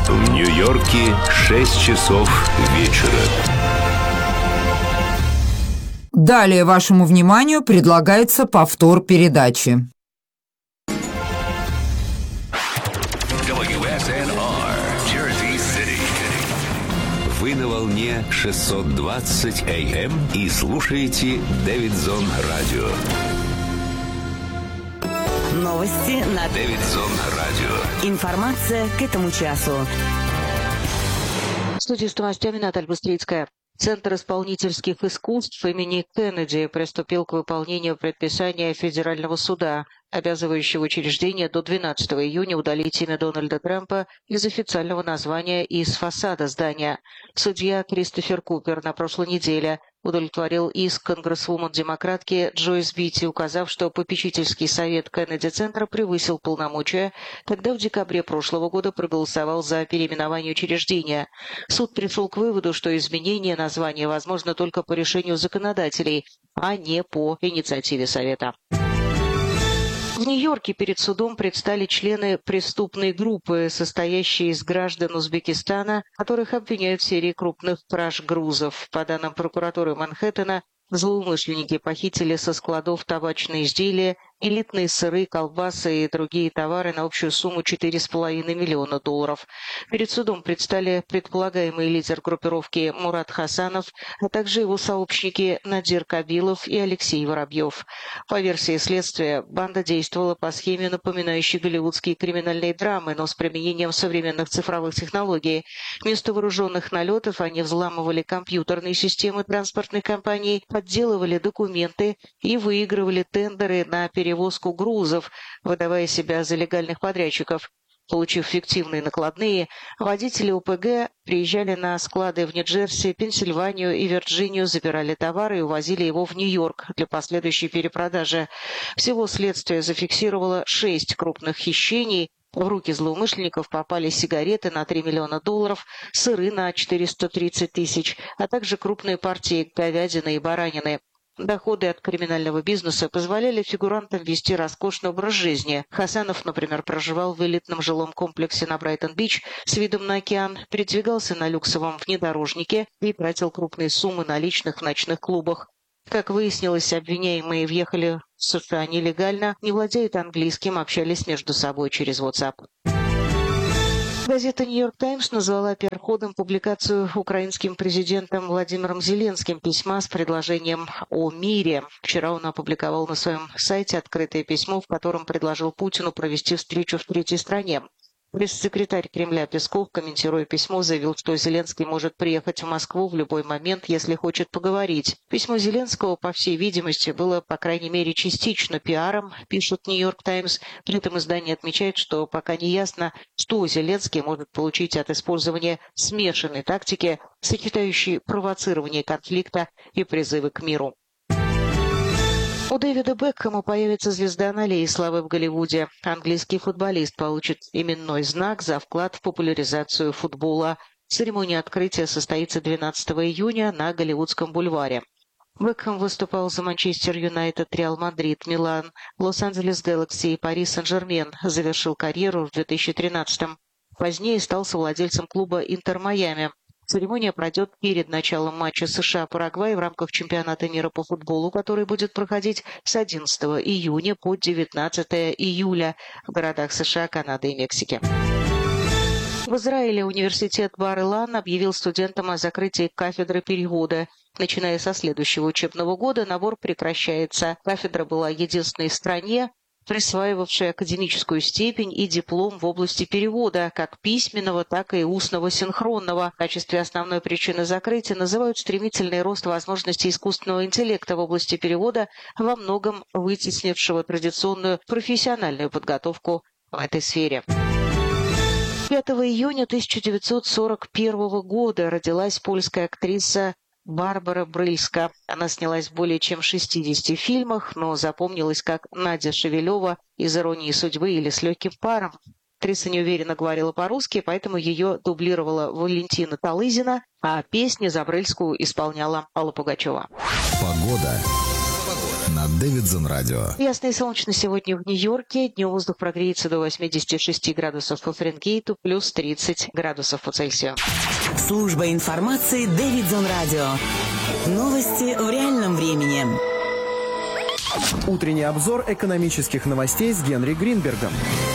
В Нью-Йорке 6 часов вечера. Далее вашему вниманию предлагается повтор передачи. WSNR, Jersey City. Вы на волне 620 AM и слушаете Дэвидсон Радио. Новости на Дэвидсон Радио. Информация к этому часу. В студии с новостями Наталья Быстрицкая. Центр исполнительских искусств имени Кеннеди приступил к выполнению предписания Федерального суда, обязывающего учреждение до 12 июня удалить имя Дональда Трампа из официального названия и из фасада здания. Судья Кристофер Купер на прошлой неделе удовлетворил иск конгрессвумен-демократки Джойс Битти, указав, что попечительский совет Кеннеди-центра превысил полномочия, когда в декабре прошлого года проголосовал за переименование учреждения. Суд пришел к выводу, что изменение названия возможно только по решению законодателей, а не по инициативе совета. В Нью-Йорке перед судом предстали члены преступной группы, состоящей из граждан Узбекистана, которых обвиняют в серии крупных краж грузов. По данным прокуратуры Манхэттена, злоумышленники похитили со складов табачные изделия, элитные сыры, колбасы и другие товары на общую сумму $4,5 миллиона. Перед судом предстали предполагаемый лидер группировки Мурат Хасанов, а также его сообщники Надир Кабилов и Алексей Воробьев. По версии следствия, банда действовала по схеме, напоминающей голливудские криминальные драмы, но с применением современных цифровых технологий. Вместо вооруженных налетов они взламывали компьютерные системы транспортных компаний, подделывали документы и выигрывали тендеры на перевозку грузов, выдавая себя за легальных подрядчиков. Получив фиктивные накладные, водители ОПГ приезжали на склады в Нью-Джерси, Пенсильванию и Вирджинию, забирали товар и увозили его в Нью-Йорк для последующей перепродажи. Всего следствие зафиксировало 6 крупных хищений. В руки злоумышленников попали сигареты на $3 миллиона, сыры на 430 тысяч, а также крупные партии говядины и баранины. Доходы от криминального бизнеса позволяли фигурантам вести роскошный образ жизни. Хасанов, например, проживал в элитном жилом комплексе на Брайтон-Бич с видом на океан, передвигался на люксовом внедорожнике и тратил крупные суммы наличных в ночных клубах. Как выяснилось, обвиняемые въехали в США нелегально, не владеют английским, общались между собой через WhatsApp. Газета «Нью-Йорк Таймс» назвала первоходом публикацию украинским президентом Владимиром Зеленским письма с предложением о мире. Вчера он опубликовал на своем сайте открытое письмо, в котором предложил Путину провести встречу в третьей стране. Пресс-секретарь Кремля Песков, комментируя письмо, заявил, что Зеленский может приехать в Москву в любой момент, если хочет поговорить. Письмо Зеленского, по всей видимости, было, по крайней мере, частично пиаром, пишет «Нью-Йорк Таймс». При этом издание отмечает, что пока не ясно, что Зеленский может получить от использования смешанной тактики, сочетающей провоцирование конфликта и призывы к миру. У Дэвида Бекхэма появится звезда на аллее славы в Голливуде. Английский футболист получит именной знак за вклад в популяризацию футбола. Церемония открытия состоится 12 июня на Голливудском бульваре. Бекхэм выступал за Манчестер Юнайтед, Реал Мадрид, Милан, Лос-Анджелес Гэлакси и Пари Сен-Жермен. Завершил карьеру в 2013-м. Позднее стал совладельцем клуба «Интер Майами». Церемония пройдет перед началом матча США-Парагвай в рамках чемпионата мира по футболу, который будет проходить с 11 июня по 19 июля в городах США, Канады и Мексики. В Израиле университет Бар-Илан объявил студентам о закрытии кафедры перевода. Начиная со следующего учебного года набор прекращается. Кафедра была единственной в стране, присваивавшей академическую степень и диплом в области перевода, как письменного, так и устного синхронного. В качестве основной причины закрытия называют стремительный рост возможностей искусственного интеллекта в области перевода, во многом вытеснившего традиционную профессиональную подготовку в этой сфере. 5 июня 1941 года родилась польская актриса Барбара Брыльска. Она снялась в более чем 60 фильмах, но запомнилась как Надя Шевелева из «Иронии судьбы» или «С легким паром». Актриса неуверенно говорила по-русски, поэтому ее дублировала Валентина Талызина, а песни за Брыльскую исполняла Алла Пугачева. Погода. На Дэвидзон Радио. Ясно и солнечно сегодня в Нью-Йорке. Днем воздух прогреется до 86 градусов по Фаренгейту, плюс 30 градусов по Цельсию. Служба информации Дэвидзон Радио. Новости в реальном времени. Утренний обзор экономических новостей с Генри Гринбергом.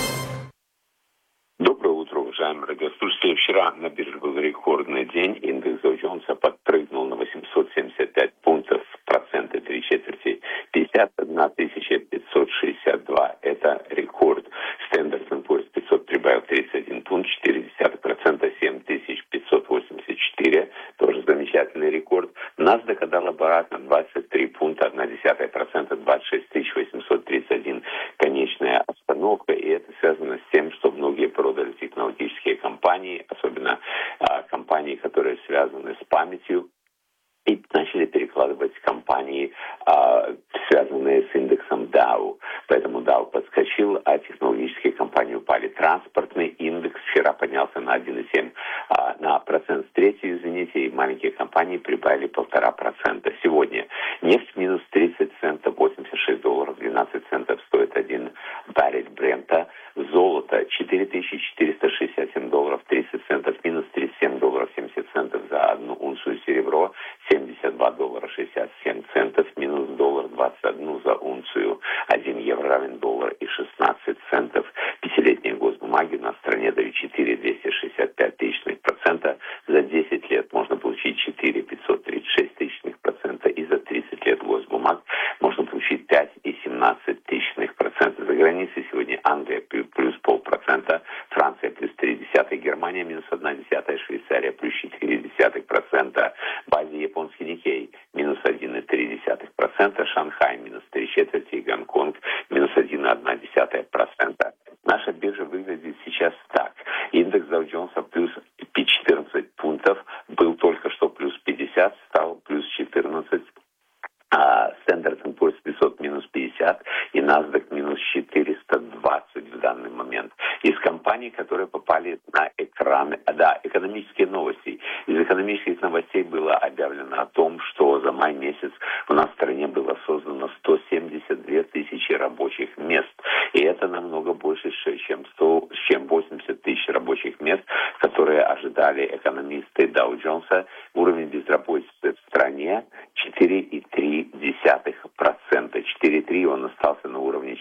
Доброе утро, уважаемые радиослушатели. Вчера на бирже был рекордный день. Индекс Доу Джонса подпрыгнул на 875 пунктов, проценты 3/4, 51 562. Это рекорд. Standard & Poor's 500 прибавил 31 пункт, 0,4%, 7584. Тоже замечательный рекорд. NASDAQ отдал обратно 23 пункта, 0,1%, 26 831. Конечная остановка. И это связано с тем, что многие продали технологические компании, особенно компании, которые связаны с памятью, и начали перекладывать компании, связанные с индексом Dow. Поэтому Dow подскочил, а технологические компании упали. Транспортный индекс вчера поднялся на 1,7%. На процент с третью, извините, и маленькие компании прибавили 1,5%. Сегодня нефть минус 30 центов, $86, 12 центов стоит один баррель Брента. Золото $4467, 30 центов, минус $37, 70 центов за одну унцию. Серебро $72, 67 центов, минус $21 за унцию. 1 евро равен $1,16. Пятилетние госбумаги на стране дают 4,265%. За 10 лет можно получить 4,536%. И за 30 лет госбумаг можно получить 5,17%. За границей сегодня Англия плюс 0,5%, Франция плюс 0,3%, Германия минус 0,1%, Швейцария плюс 0,4%. В Азии японский Никей минус 1,3%, Шанхай минус 0,75% и Гонконг минус 1,1%. Наша биржа выглядит сейчас так. Индекс Dow Jones плюс 14 пунктов, был только что плюс 50, стал плюс 14. Standard & Poor's 500 минус 50 и NASDAQ минус 420 в данный момент. Из компаний, которые попали на экраны, экономические новости. Из экономических новостей было объявлено о том, что за май месяц у нас в стране было создано 172 тысячи рабочих мест. И это намного больше, чем 80 тысяч рабочих мест, которые ожидали экономисты Dow Jones. Уровень безработицы в стране 4,3%. 4,3, он остался на уровне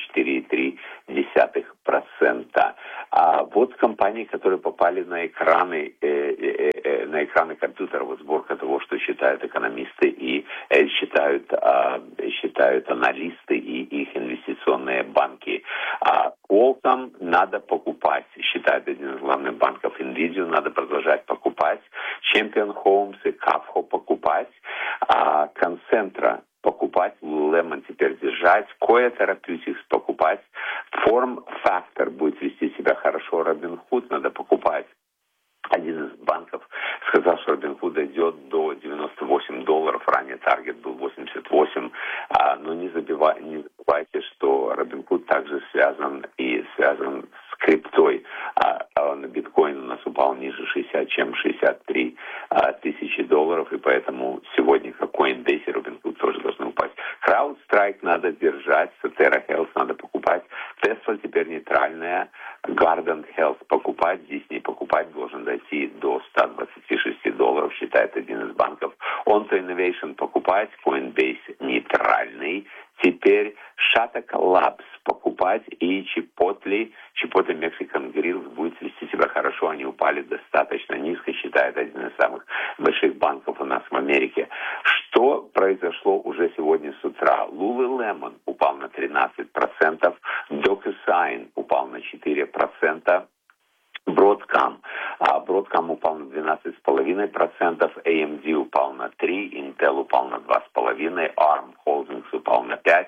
4,3%. А вот компании, которые попали на экраны компьютеров, сборка того, что считают экономисты и считают аналисты и их инвестиционные банки. Qualcomm надо покупать, считает один из главных банков. Nvidia надо продолжать покупать. Champion Homes и Kafko покупать. Concentra покупать, Lululemon теперь держать, Coya Therapeutics покупать, Form Factor будет вести себя хорошо, Robinhood надо покупать. Один из банков сказал, что Robinhood дойдет до $98, ранее таргет был 88, но не забывайте, что Robinhood также связан с криптой. На биткоин у нас упал ниже 60, чем 63 тысячи долларов, и поэтому сегодня как Coinbase и Robinhood тоже должны упасть. CrowdStrike надо держать, Sotera Health надо покупать, Tesla теперь нейтральная, Guardant Health покупать, Disney покупать, должен дойти до $126, считает один из банков. Onto Innovation покупать, Coinbase нейтральный. Теперь Shattuck Labs покупать и Chipotle Mexican Grills будет вести себя хорошо. Они упали достаточно низко, считает один из самых больших банков у нас в Америке. Что произошло уже сегодня с утра? Lululemon упал на 13%, DocuSign упал на 4%, Broadcom упал на 12,5%, AMD упал на 3%, Intel упал на 2,5%, ARM Holdings упал на 5%,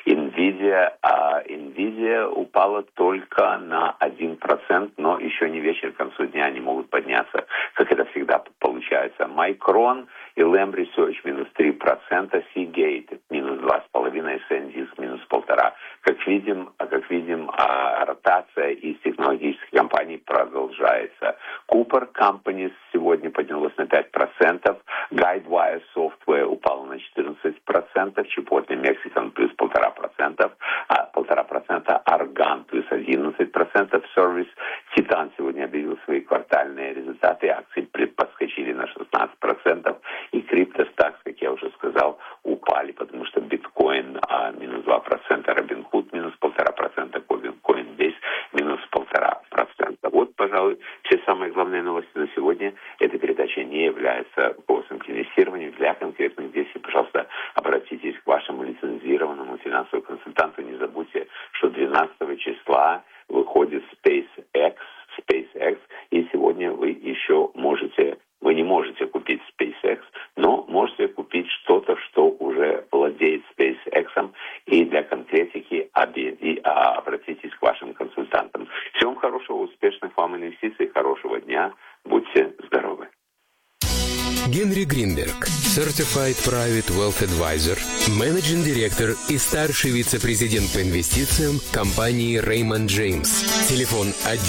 Nvidia упала только на 1%, но еще не вечер, к концу дня они могут подняться, как это всегда получается. Micron и Lam Research минус 3%, Seagate минус 2,5%, SanDisk минус 1,5%. Как видим, ротация из технологических компаний продолжается. Cooper Companies сегодня поднялось на 5%, Guidewire Software упало на 14%, Chipotle Mexican плюс 1,5%, 1,5%, Argan плюс 11%, Service Titan сегодня объявил свои квартальные результаты, акции подскочили на 16%, и CryptoStacks, как я уже сказал, упали, потому что биткоин минус 2%, Robinhood минус 1,5%, CoinBase минус 1,5%. Вот, пожалуй, все самые главные новости на сегодня. Эта передача не является голосом к инвестированию. Для конкретных действий, пожалуйста, обратитесь к вашему лицензированному финансовому консультанту. Не забудьте, что 12 числа выходит SpaceX, и сегодня вы не можете купить SpaceX, но можете купить что-то, что уже владеет SpaceX, и для конкретики обратитесь к вашим консультантам. Всего вам хорошего, успешных вам инвестиций, хорошего дня, будьте здоровы. Генри Гринберг, Certified Private Wealth Advisor, Managing Director и старший вице-президент по инвестициям компании Raymond James. Телефон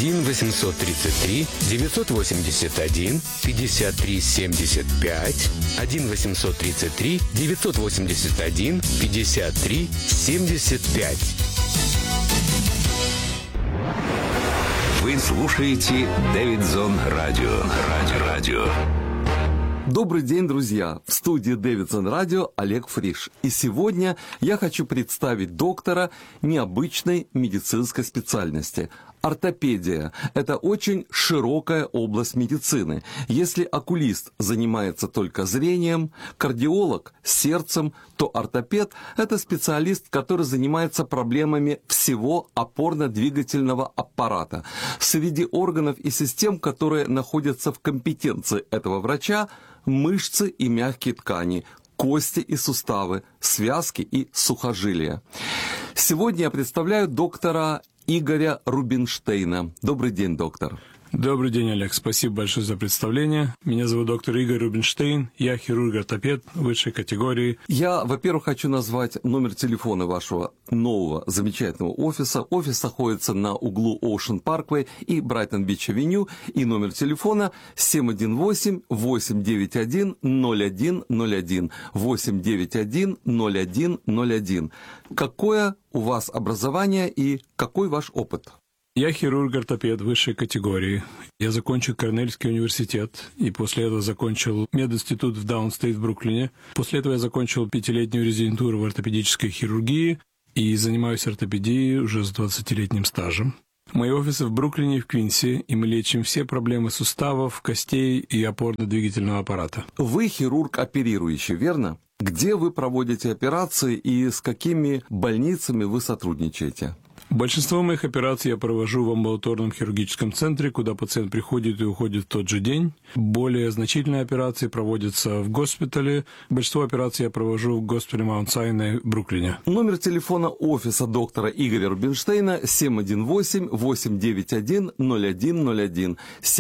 1-833-981-53-75, 1-833-981-53-75. Вы слушаете Дэвидсон Радио. Добрый день, друзья! В студии Дэвидсон Радио Олег Фриш. И сегодня я хочу представить доктора необычной медицинской специальности. Ортопедия – это очень широкая область медицины. Если окулист занимается только зрением, кардиолог – сердцем, то ортопед – это специалист, который занимается проблемами всего опорно-двигательного аппарата. Среди органов и систем, которые находятся в компетенции этого врача – мышцы и мягкие ткани, кости и суставы, связки и сухожилия. Сегодня я представляю доктора Игоря Рубинштейна. Добрый день, доктор. Добрый день, Олег. Спасибо большое за представление. Меня зовут доктор Игорь Рубинштейн. Я хирург-ортопед высшей категории. Я, во-первых, хочу назвать номер телефона вашего нового замечательного офиса. Офис находится на углу Ocean Parkway и Брайтон-Бич-авеню. И номер телефона 718-891-0101. 891-0101. Какое у вас образование и какой ваш опыт? Я хирург-ортопед высшей категории. Я закончил Корнельский университет, и после этого закончил мединститут в Даунстейт в Бруклине. После этого я закончил 5-летнюю резидентуру в ортопедической хирургии и занимаюсь ортопедией уже с 20-летним стажем. Мои офисы в Бруклине и в Квинсе, и мы лечим все проблемы суставов, костей и опорно-двигательного аппарата. Вы хирург оперирующий, верно? Где вы проводите операции и с какими больницами вы сотрудничаете? Большинство моих операций я провожу в амбулаторном хирургическом центре, куда пациент приходит и уходит в тот же день. Более значительные операции проводятся в госпитале. Большинство операций я провожу в госпитале Маунт-Сайне в Бруклине. Номер телефона офиса доктора Игоря Рубинштейна 718-891-0101.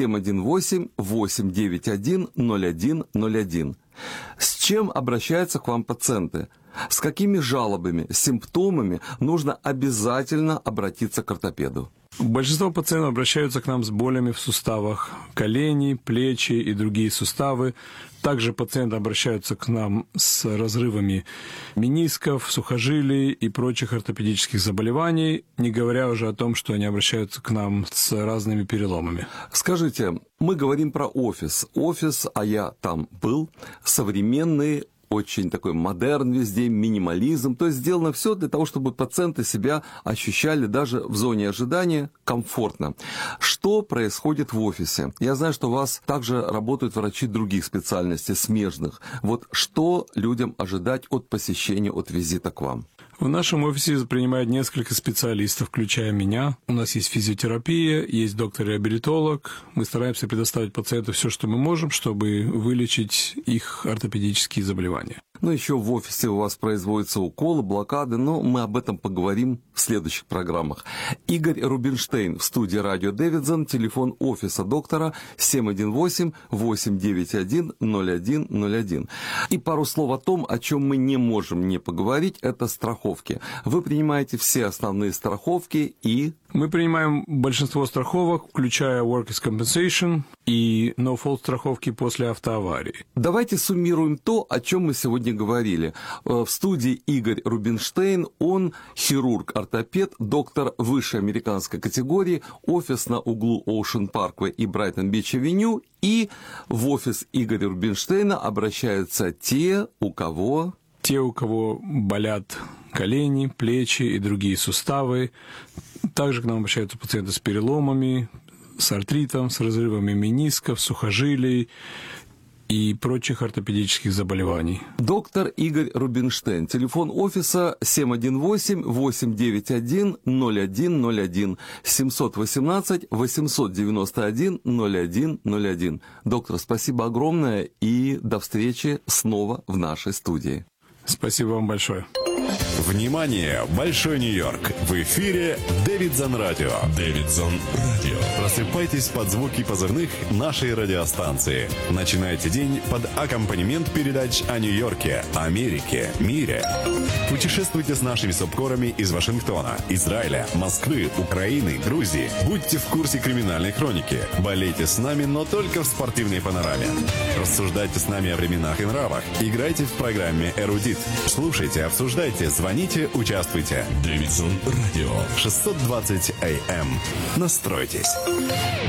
718-891-0101. С чем обращаются к вам пациенты? С какими жалобами, симптомами нужно обязательно обратиться к ортопеду? Большинство пациентов обращаются к нам с болями в суставах, колени, плечи и другие суставы. Также пациенты обращаются к нам с разрывами менисков, сухожилий и прочих ортопедических заболеваний, не говоря уже о том, что они обращаются к нам с разными переломами. Скажите, мы говорим про офис. Офис, а я там был, современный, очень такой модерн везде, минимализм. То есть сделано все для того, чтобы пациенты себя ощущали даже в зоне ожидания комфортно. Что происходит в офисе? Я знаю, что у вас также работают врачи других специальностей, смежных. Вот что людям ожидать от посещения, от визита к вам? В нашем офисе принимают несколько специалистов, включая меня. У нас есть физиотерапия, есть доктор-реабилитолог. Мы стараемся предоставить пациенту все, что мы можем, чтобы вылечить их ортопедические заболевания. Ну, еще в офисе у вас производятся уколы, блокады, но мы об этом поговорим в следующих программах. Игорь Рубинштейн в студии радио Дэвидсон, телефон офиса доктора 718-891-0101. И пару слов о том, о чем мы не можем не поговорить, это страховки. Вы принимаете все основные страховки и... Мы принимаем большинство страховок, включая Workers' Compensation и No-Fault страховки после автоаварии. Давайте суммируем то, о чем мы сегодня говорили. В студии Игорь Рубинштейн, он хирург-ортопед, доктор высшей американской категории, офис на углу Ocean Parkway и Брайтон-Бич-авеню, и в офис Игоря Рубинштейна обращаются те, у кого болят колени, плечи и другие суставы. Также к нам обращаются пациенты с переломами, с артритом, с разрывами менисков, сухожилий и прочих ортопедических заболеваний. Доктор Игорь Рубинштейн. Телефон офиса 718-891-0101, 718-891-0101. Доктор, спасибо огромное и до встречи снова в нашей студии. Спасибо вам большое. Внимание! Большой Нью-Йорк! В эфире Дэвидсон Радио. Дэвидсон Радио. Просыпайтесь под звуки позывных нашей радиостанции. Начинайте день под аккомпанемент передач о Нью-Йорке, Америке, мире. Путешествуйте с нашими субкорами из Вашингтона, Израиля, Москвы, Украины, Грузии. Будьте в курсе криминальной хроники. Болейте с нами, но только в спортивной панораме. Рассуждайте с нами о временах и нравах. Играйте в программе «Эрудит». Слушайте, обсуждайте, звоните, участвуйте. Дэвидсон Радио. 620 АМ. Настройтесь.